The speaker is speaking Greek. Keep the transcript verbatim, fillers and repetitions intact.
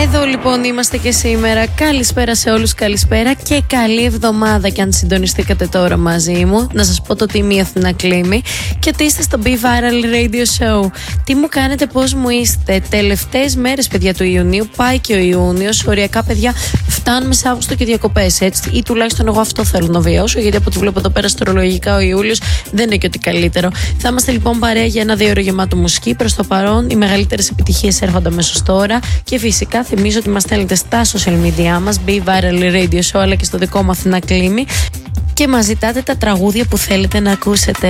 Εδώ λοιπόν είμαστε και σήμερα. Καλησπέρα σε όλους, καλησπέρα και καλή εβδομάδα. Και αν συντονιστήκατε τώρα μαζί μου, να σας πω το τι είμαι η Αθηνά Κλίμη και ότι είστε στο Be Viral Radio Show. Τι μου κάνετε, πώς μου είστε? Τελευταίες μέρες, παιδιά, του Ιουνίου. Πάει και ο Ιούνιος. Οριακά, παιδιά, φτάνουμε σε Αύγουστο και διακοπές, έτσι. Ή τουλάχιστον εγώ αυτό θέλω να βιώσω, γιατί από ό,τι βλέπω εδώ πέρα αστρολογικά ο Ιούλιος δεν είναι και ότι καλύτερο. Θα είμαστε λοιπόν παρέα για ένα δύο ώρο γεμάτο μουσική. Προς το παρόν, οι μεγαλύτερες επιτυχίες έρχονται αμέσως τώρα. Και φυσικά θυμίζω ότι μας στέλνετε στα social media μας, Be Viral Radio Show, αλλά και στο δικό μου Αθηνά Κλίμη, και μας ζητάτε τα τραγούδια που θέλετε να ακούσετε.